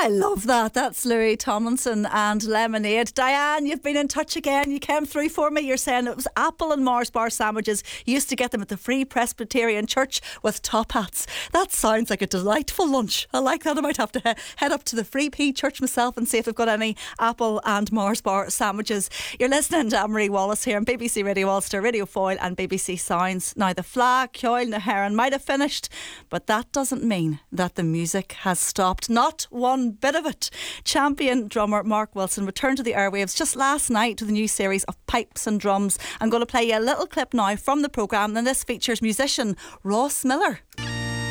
I love that. That's Louis Tomlinson and Lemonade. Diane, you've been in touch again. You came through for me. You're saying it was apple and Mars bar sandwiches. You used to get them at the Free Presbyterian Church with top hats. That sounds like a delightful lunch. I like that. I might have to head up to the Free P Church myself and see if they've got any apple and Mars bar sandwiches. You're listening to Anne-Marie Wallace here on BBC Radio Ulster, Radio Foyle and BBC Sounds. Now, the Fleadh, Ceoil na Heron might have finished, but that doesn't mean that the music has stopped. Not one bit of it. Champion drummer Mark Wilson returned to the airwaves just last night to the new series of Pipes and Drums. I'm going to play you a little clip now from the programme, and this features musician Ross Miller.